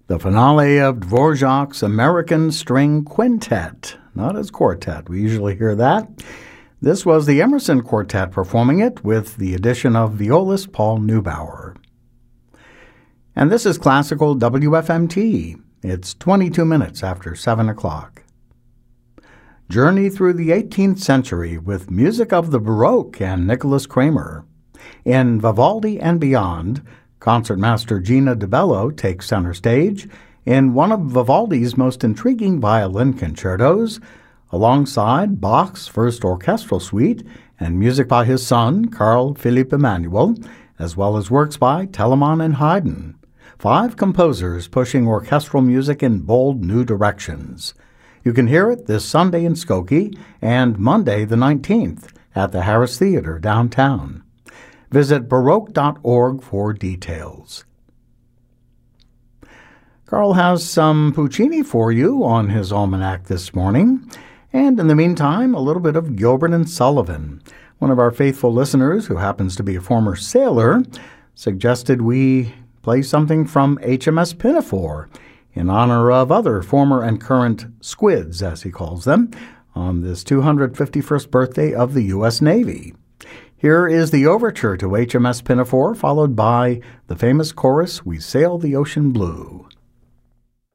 The finale of Dvorak's American String Quintet, not his quartet. We usually hear that. This was the Emerson Quartet performing it with the addition of violist Paul Neubauer. And this is Classical WFMT. It's 22 minutes after 7 o'clock. Journey through the 18th century with music of the Baroque and Nicholas Kramer. In Vivaldi and Beyond, concertmaster Gina DiBello takes center stage in one of Vivaldi's most intriguing violin concertos, alongside Bach's First Orchestral Suite and music by his son, Carl Philipp Emanuel, as well as works by Telemann and Haydn. 5 composers pushing orchestral music in bold new directions. You can hear it this Sunday in Skokie and Monday the 19th at the Harris Theater downtown. Visit Baroque.org for details. Carl has some Puccini for you on his almanac this morning. And in the meantime, a little bit of Gilbert and Sullivan. One of our faithful listeners, who happens to be a former sailor, suggested we play something from HMS Pinafore in honor of other former and current squids, as he calls them, on this 251st birthday of the U.S. Navy. Here is the overture to HMS Pinafore, followed by the famous chorus, We Sail the Ocean Blue.